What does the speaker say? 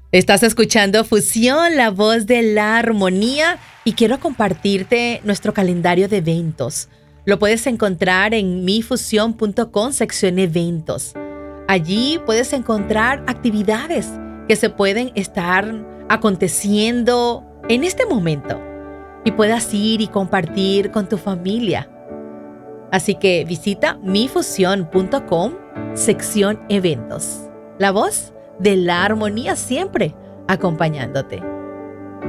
Estás escuchando Fusión, la voz de la armonía, y quiero compartirte nuestro calendario de eventos. Lo puedes encontrar en mifusión.com, sección eventos. Allí puedes encontrar actividades que se pueden estar aconteciendo en este momento y puedas ir y compartir con tu familia. Así que visita mifusión.com, sección eventos. La voz de la armonía siempre acompañándote.